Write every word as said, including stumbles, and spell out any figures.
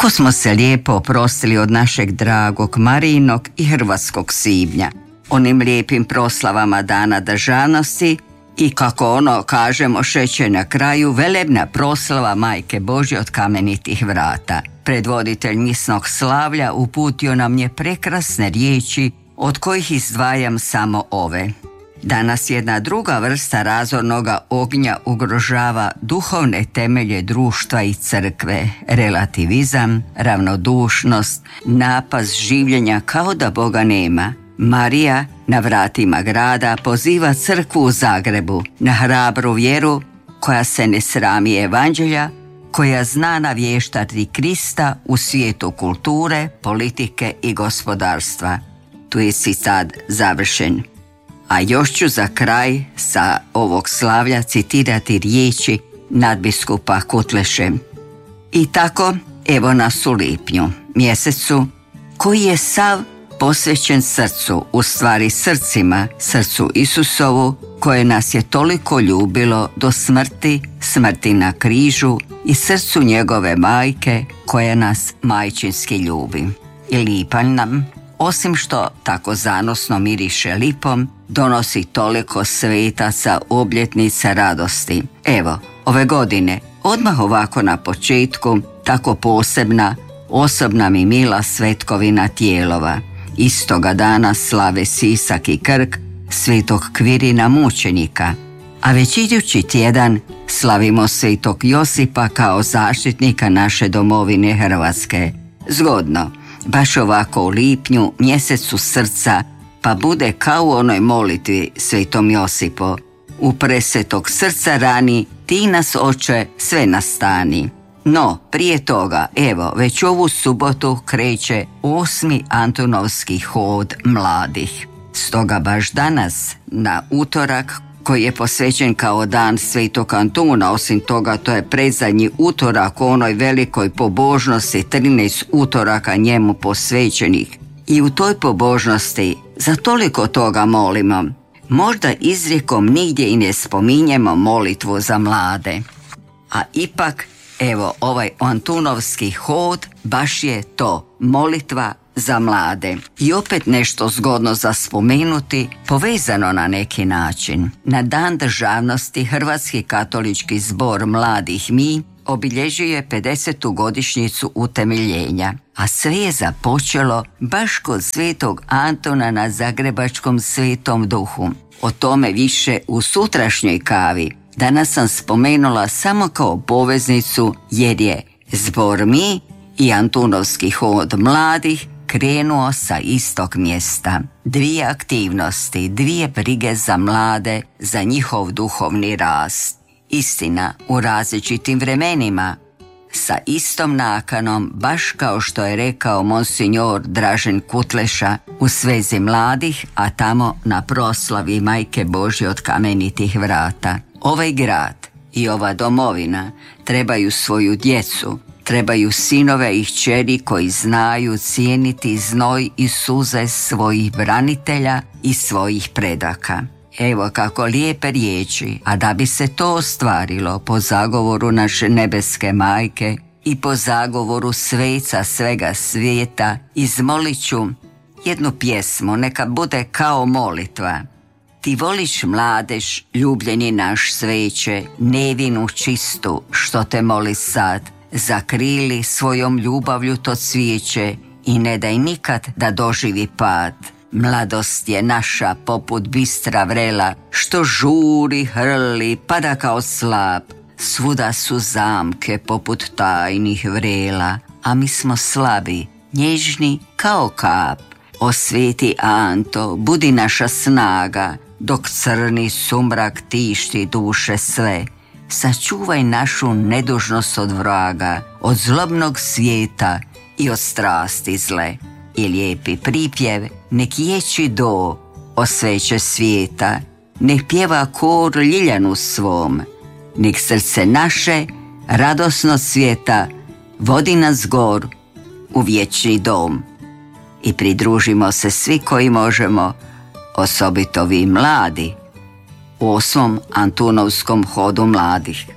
Kako smo se lijepo oprostili od našeg dragog Marijinog i hrvatskog svibnja, onim lijepim proslavama Dana državnosti i kako ono kažemo šeće na kraju velebna proslava Majke Božje od kamenitih vrata. Predvoditelj misnog slavlja uputio nam je prekrasne riječi od kojih izdvajam samo ove. Danas jedna druga vrsta razornoga ognja ugrožava duhovne temelje društva i crkve, relativizam, ravnodušnost, napast življenja kao da Boga nema. Marija na vratima grada poziva crkvu u Zagrebu na hrabru vjeru koja se ne srami evanđelja, koja zna navještati Krista u svijetu kulture, politike i gospodarstva. Tu je citat završen. A još ću za kraj sa ovog slavlja citirati riječi nadbiskupa Kutleše. I tako, evo nas u lipnju, mjesecu koji je sav posvećen srcu, u stvari srcima, srcu Isusovu, koje nas je toliko ljubilo do smrti, smrti na križu, i srcu njegove majke koja nas majčinski ljubi. I lipanj nam, osim što tako zanosno miriše lipom, donosi toliko svetaca, obljetnica radosti. Evo, ove godine, odmah ovako na početku, tako posebna, osobna mi mila svetkovina Tijelova. Istoga dana slave Sisak i Krk svetog Kvirina mučenika, a već idući tjedan slavimo svetog Josipa kao zaštitnika naše domovine Hrvatske. Zgodno, baš ovako u lipnju, mjesecu srca, pa bude kao u onoj molitvi svetom Josipo: u presvetog srca rani, ti nas, oče, sve nastani. No, prije toga, evo, već ovu subotu kreće osmi Antunovski hod mladih. Stoga baš danas, na utorak, koji je posvećen kao dan svetog Antuna, osim toga to je predzadnji utorak u onoj velikoj pobožnosti, trinaest utoraka njemu posvećenih. I u toj pobožnosti za toliko toga molimo. Možda izrijekom nigdje i ne spominjemo molitvu za mlade. A ipak, evo, ovaj Antunovski hod baš je to, molitva za mlade. I opet nešto zgodno za spomenuti, povezano na neki način. Na dan državnosti Hrvatski katolički zbor mladih mi obilježuje pedesetu godišnjicu utemeljenja, a sve je započelo baš kod svetog Antuna na Zagrebačkom Svetom Duhu. O tome više u sutrašnjoj kavi. Danas sam spomenula samo kao poveznicu jer je zbor mi i Antunovski hod mladih krenuo sa istog mjesta. Dvije aktivnosti, dvije brige za mlade, za njihov duhovni rast. Istina, u različitim vremenima, sa istom nakanom, baš kao što je rekao monsinjor Dražen Kutleša u svezi mladih, a tamo na proslavi Majke Božje od kamenitih vrata. Ovaj grad i ova domovina trebaju svoju djecu, trebaju sinove i kćeri koji znaju cijeniti znoj i suze svojih branitelja i svojih predaka. Evo kako lijepe riječi, a da bi se to ostvarilo po zagovoru naše nebeske majke i po zagovoru sveca svega svijeta, izmolit ću jednu pjesmu, neka bude kao molitva. Ti voliš mladež, ljubljeni naš sveće, nevinu čistu, što te moli sad, zakrili svojom ljubavlju to cvijeće i ne daj nikad da doživi pad. Mladost je naša poput bistra vrela, što žuri, hrli, pada kao slap. Svuda su zamke poput tajnih vrela, a mi smo slabi, nježni kao kap. O sveti Anto, budi naša snaga, dok crni sumrak tišti duše sve. Sačuvaj našu nedužnost od vraga, od zlobnog svijeta i od strasti zle. I lijepi pripjev nek ječi do o sveće svijeta, nek pjeva kor Ljiljanu svom, nek srce naše radosno svijeta vodi nas gor u vječni dom. I pridružimo se svi koji možemo, osobito vi mladi, u osmom Antunovskom hodu mladih.